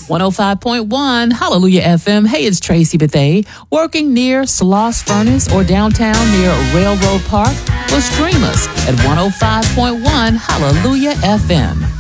105.1 Hallelujah FM. Hey, it's Tracy Bethea. Working near Sloss Furnace or downtown near Railroad Park? Well, stream us at 105.1 Hallelujah FM.